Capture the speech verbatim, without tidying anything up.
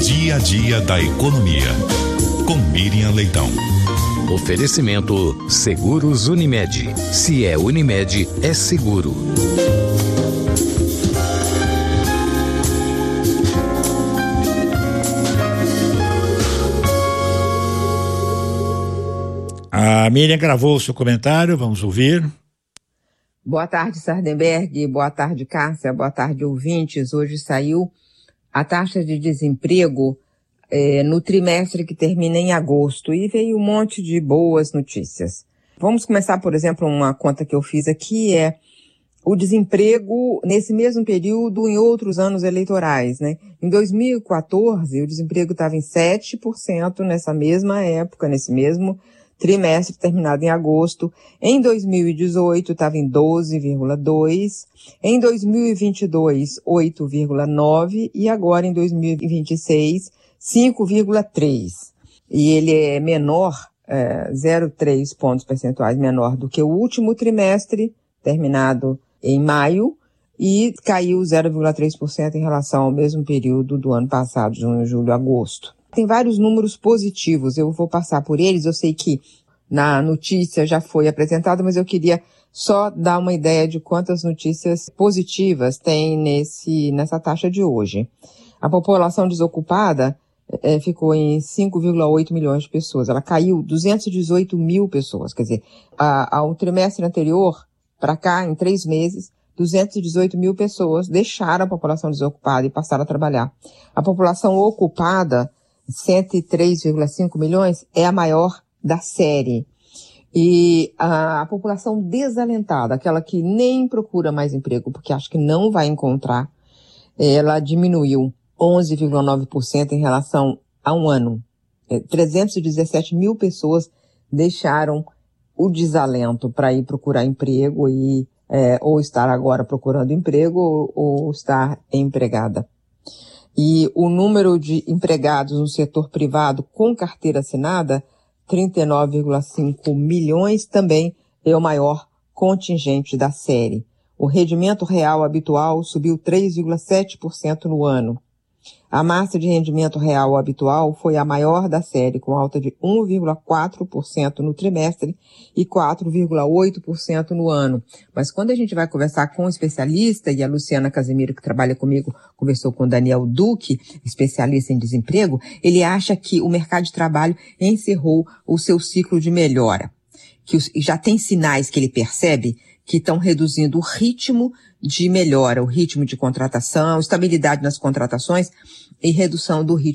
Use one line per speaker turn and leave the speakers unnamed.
dia a dia da economia. Com Miriam Leitão.
Oferecimento Seguros Unimed. Se é Unimed, é seguro.
A Miriam gravou o seu comentário, vamos ouvir.
Boa tarde, Sardenberg. Boa tarde, Cássia. Boa tarde, ouvintes. Hoje saiu a taxa de desemprego eh, no trimestre que termina em agosto e veio um monte de boas notícias. Vamos começar, por exemplo, uma conta que eu fiz aqui é o desemprego nesse mesmo período em outros anos eleitorais, né? Em dois mil e quatorze, o desemprego estava em sete por cento nessa mesma época, nesse mesmo trimestre terminado em agosto. Em dois mil e dezoito estava em doze vírgula dois por cento, em dois mil e vinte e dois oito vírgula nove por cento e agora em dois mil e vinte e seis cinco vírgula três por cento. E ele é menor, é, zero vírgula três pontos percentuais menor do que o último trimestre terminado em maio e caiu zero vírgula três por cento em relação ao mesmo período do ano passado, junho, julho, agosto. Tem vários números positivos, eu vou passar por eles, eu sei que na notícia já foi apresentado, mas eu queria só dar uma ideia de quantas notícias positivas tem nesse, nessa taxa de hoje. A população desocupada é, ficou em cinco vírgula oito milhões de pessoas, ela caiu duzentos e dezoito mil pessoas, quer dizer, a, ao trimestre anterior, para cá, em três meses, duzentos e dezoito mil pessoas deixaram a população desocupada e passaram a trabalhar. A população ocupada, cento e três vírgula cinco milhões, é a maior da série. E a, a população desalentada, aquela que nem procura mais emprego porque acha que não vai encontrar, ela diminuiu onze vírgula nove por cento em relação a um ano. É, trezentos e dezessete mil pessoas deixaram o desalento para ir procurar emprego e é, ou estar agora procurando emprego ou, ou estar empregada. E o número de empregados no setor privado com carteira assinada, trinta e nove vírgula cinco milhões, também é o maior contingente da série. O rendimento real habitual subiu três vírgula sete por cento no ano. A massa de rendimento real habitual foi a maior da série, com alta de um vírgula quatro por cento no trimestre e quatro vírgula oito por cento no ano. Mas quando a gente vai conversar com um especialista, e a Luciana Casimiro, que trabalha comigo, conversou com o Daniel Duque, especialista em desemprego, ele acha que o mercado de trabalho encerrou o seu ciclo de melhora, que já tem sinais que ele percebe que estão reduzindo o ritmo de melhora, o ritmo de contratação, estabilidade nas contratações e redução do ritmo